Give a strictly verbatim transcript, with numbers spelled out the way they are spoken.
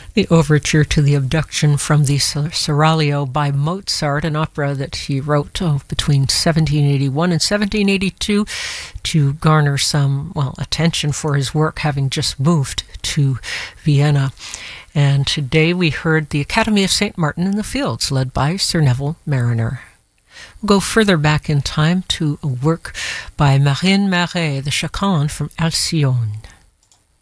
The overture to the Abduction from the Seraglio by Mozart, an opera that he wrote oh, between seventeen eighty-one and seventeen eighty-two to garner some, well, attention for his work, having just moved to Vienna. And today we heard the Academy of Saint Martin in the Fields, led by Sir Neville Mariner. We'll go further back in time to a work by Marine Marais, the Chaconne from Alcyone.